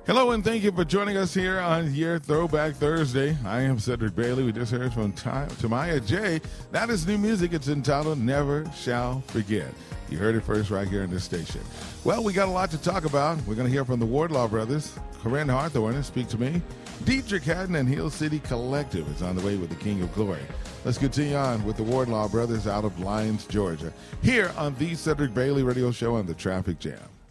Hello and thank you for joining us here on your Throwback Thursday. I am Cedric Bailey. We just heard from Tamaya J. That is new music. It's entitled Never Shall Forget. You heard it first right here on this station. Well, we got a lot to talk about. We're going to hear from the Wardlaw Brothers. Corinne Hawthorne, Speak to Me. Dietrich Haddon and Hill City Collective is on the way with the King of Glory. Let's continue on with the Wardlaw Brothers out of Lyons, Georgia, here on the Cedric Bailey Radio Show on the Traffic Jam.